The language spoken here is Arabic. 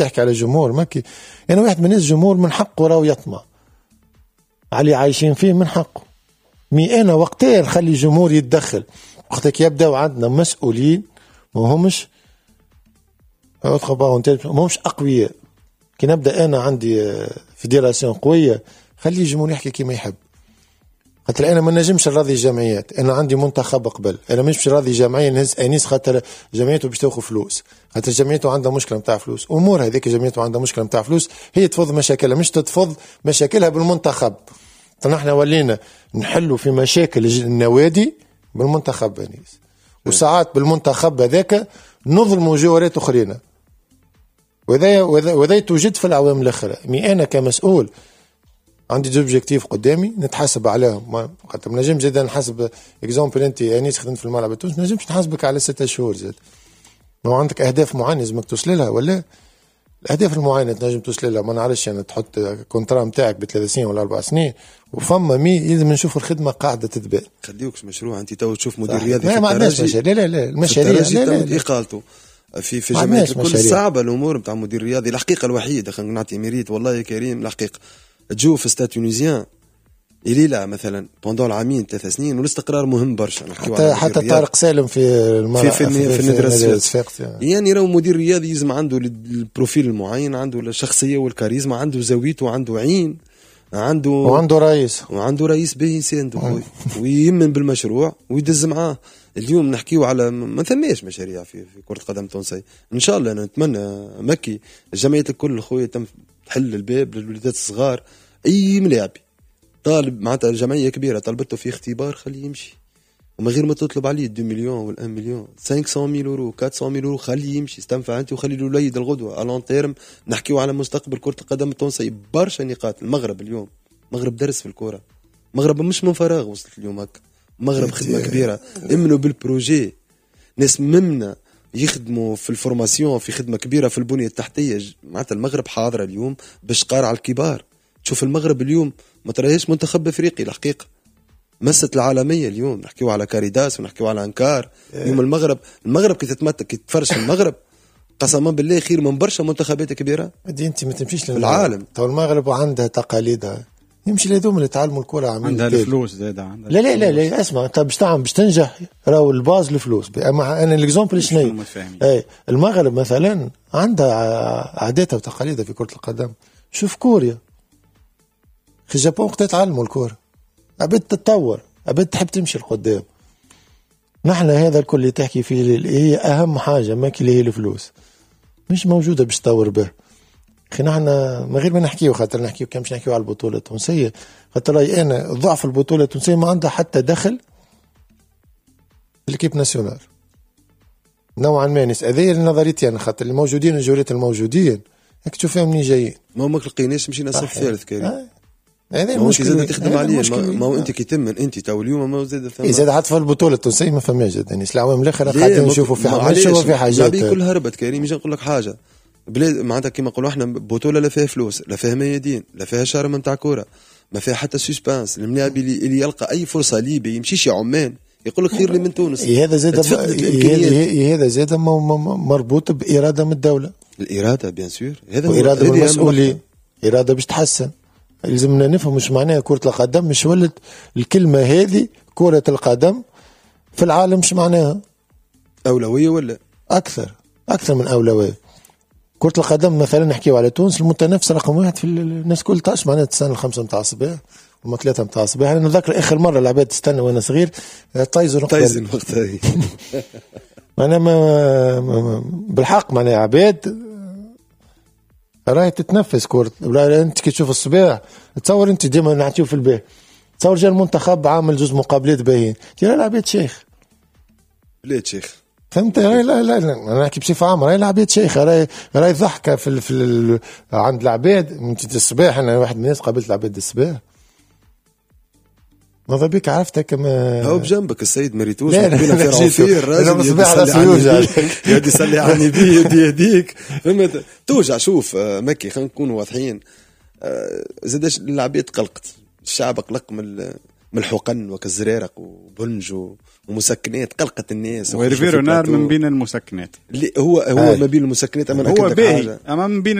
تحكي على جمهور مكي. يعني واحد من الناس جمهور من حقه راهو يطمع علي عايشين فيه، من حقه. أنا وقتها نخلي الجمهور يتدخل وقتك يبدأ عندنا مسؤولين ما همش أقوياء. كي نبدأ أنا عندي فيدراسيون قوية خلي الجمهور يحكي كما يحب. خاطر أنا ما نجمش نراضي الجمعيات، أنا عندي منتخب قبل، أنا مش راضي جمعية نهز أنيس خاطر جمعيته باش تاخذ فلوس، خاطر جمعيته عندها مشكلة متاع فلوس. أمور هذيك جمعيته عندها مشكلة متاع فلوس هي تفض مشاكلها، مش تتفض مشاكلها بالمنتخب. فنحن ولينا نحلوا في مشاكل النوادي بالمنتخب أنيس، وساعات بالمنتخب هذاك نظلموا جوارات أخرين، وذا توجد في العوام الأخرى. أنا كمسؤول عندي دوبجيكتيف قدامي نتحاسب عليهم. خاطر ما نجمش زاد نحاسب اكزامبل انت انيس خدمت في الملعب التونسي، ما نجمش نحاسبك على 6 شهور زاد. لو عندك اهداف معينه لازمك توصل لها، ولا الاهداف المعينه تنجم توصل لها. ما نعرفش يعني تحط كونترا نتاعك ب3 سنين ولا 4 سنين وفما لازم نشوف الخدمه قاعده تتبان. خليوكش مشروع انت تو تشوف مدير رياضي في الترجي. لا المشاريع لا اقالته في جمعيه الكل صعبه الامور نتاع مدير رياضي. الحقيقه الوحيده خلينا نعطي ميريت والله يا كريم، الحقيقه تجو في ستاد تونيزيان إلي لا مثلا بوندون العامين 3 سنين والاستقرار مهم برشا. حتى طارق سالم في الندرة يعني راهو مدير رياضي يلزم عنده البروفيل المعين، عنده الشخصية والكاريزما، عنده زاويته وعنده عين، وعنده رئيس به يساندو ويمن بالمشروع ويدز معاه. اليوم نحكيو على ما ثماش مشاريع في كرة القدم التونسية. إن شاء الله أنا نتمنى مكي الجمعية الكل خويا تم تحل الباب للوليدات الصغار. أي ملاعبي طالب معناتها الجمعية كبيرة طلبته في اختبار خليه يمشي، وما غير ما تطلب عليه 2 مليون ولا 1 مليون 500,000 يورو 400,000 يورو خليه يمشي استنفع أنت وخلي الوليد الغدوة ألون تيرم. نحكيو على مستقبل كرة القدم التونسية برشا نقاط. المغرب اليوم مغرب درس في الكرة، مغرب مش من فراغ وصلت اليوم هكا. مغرب خدمة كبيرة، امنوا بالبروجي، ناس ممنا يخدموا في الفورماسيون في خدمة كبيرة في البنية التحتية. معناتها المغرب حاضرة اليوم باش قارع على الكبار. تشوف المغرب اليوم ما تراهيش منتخب افريقي الحقيقة مست العالمية. اليوم نحكيو على كاريداس ونحكيو على انكار. اليوم المغرب كي تتمتع كي تفرش في المغرب قسما بالله خير من برشا منتخبات كبيرة. انت ما تمشيش في العالم. تو المغرب عندها تقاليدها، يمشي لهذوم اللي تعلموا الكرة عندها الفلوس زاد عندها. لا اسمع، انت باش تنجح راهو الباز الفلوس. اما انا الاكزامبل شنو المغرب مثلا عندها عاداتها وتقاليدها في كرة القدم. شوف كوريا في اليابان وقت تعلموا الكرة، عبد تتطور، عبد تحب تمشي لقدام. نحن هذا الكل اللي تحكي فيه هي اهم حاجة ماكي اللي هي الفلوس مش موجودة باش تطور به. اخي نحن ما غير ما نحكيو خاطر نحكيو كم باش نحكيو على البطولة التونسية، خاطر راي انا ضعف البطولة التونسية ما عندها حتى دخل الكيب ناسيونال نوعا ما. ناس هذه نظريتي انا، خاطر الموجودين الجولات الموجودين هيك تشوف فيهم منين جايين. ما لقيناش مشينا صف ثالث كريم. هذا المشكل زاد تخدم عليه. ما هو انت كي تمن انت تو اليوم ما زاد ثم زاد حتى في البطوله التونسيه ما فماش زاد. يعني العوام الاخر قاعدين نشوفوا في حاجات اللاعبين كل هربت كريم. يجي نقول لك حاجه بلاد معناتها كيما نقولوا احنا بطوله لا فيها فلوس لا فيها ميادين لا فيها شارم نتاع كوره ما فيها حتى سسبانس. الملاعب اللي يلقى اي فرصه ليبي يمشيش عمان يقول لك خير لي من تونس. هذا زاد مربوط باراده من الدوله. الاراده بيان سور هذا اراده من المسؤولين، اراده باش تحسن. لازمنا نفهم مش معناها كرة القدم مش ولد الكلمة هذه كرة القدم في العالم مش معناها أولوية ولا أكثر من أولوية. كرة القدم مثلا نحكيو على تونس المتنافس رقم 1 في الناس كل تاش معناها تستنى 5 متاع الصباح وما 3 متاع الصباح. أنا نذكر آخر مرة العباد تستنى وأنا صغير تايزن وقتها أنا ما بالحق معناها عباد راهي تتنفس كرة. ولا انت كي تشوف الصباح تصور انت ديما نعطيو في الباه تصور جا المنتخب عامل جزء مقابلات باهين ترى العباد شيخ بلاد شيخ فهمت. لا انا نحكي بصفه عامه راهي العباد شيخ راهي ضحكه في عند العباد. انت الصباح انا واحد من الناس قابلت العباد الصباح ماذا بك عرفتها كما هو بجنبك السيد مريتوش قبيله في عوفير الراجل يدي يصلي عني بيدي يديك فهمت توجع. شوف مكي خلينا نكونوا واضحين زاد العباد قلقت الشعب قلق من من الحقن وكالزرارق وبنج ومسكنات قلقت الناس. وريفيرو نار من بين المسكنات. هو ما بين المسكنات. هو باهي أما من بين